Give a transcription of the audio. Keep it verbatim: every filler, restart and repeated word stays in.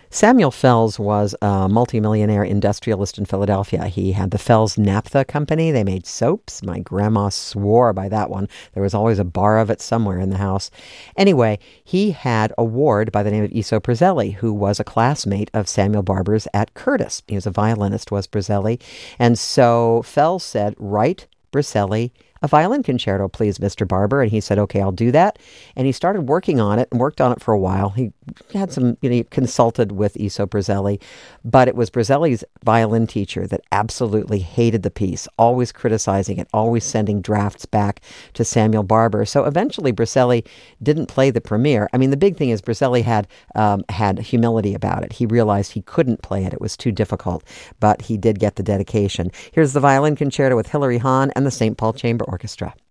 Samuel Fells was a multimillionaire industrialist in Philadelphia. He had the Fells Naphtha Company. They made soaps. My grandma swore by that one. There was always a bar of it somewhere in the house. Anyway, he had a ward by the name of Iso Brizelli, who was a classmate of Samuel Barber's at Curtis. He was a violinist, was Brizelli. And so Fells said, write Brizelli a violin concerto, please, Mister Barber. And he said, okay, I'll do that. And he started working on it and worked on it for a while. He had some, you know, he consulted with Iso Brizelli, but it was Brizelli's violin teacher that absolutely hated the piece, always criticizing it, always sending drafts back to Samuel Barber. So eventually Brizelli didn't play the premiere. I mean, the big thing is Brizelli had, um, had humility about it. He realized he couldn't play it. It was too difficult, but he did get the dedication. Here's the violin concerto with Hilary Hahn and the Saint Paul Chamber Orchestra.